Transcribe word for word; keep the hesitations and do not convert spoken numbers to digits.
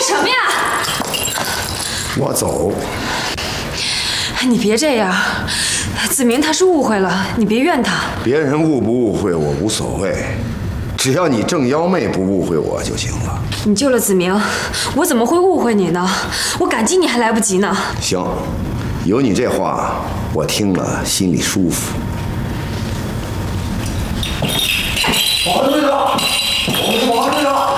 什么呀？ 我走。 你别这样，子明他是误会了，你别怨他。 别人误不误会我无所谓，只要你郑幺妹不误会我就行了。 你救了子明，我怎么会误会你呢？我感激你还来不及呢。 行，有你这话，我听了心里舒服。 王队长，我是王队长。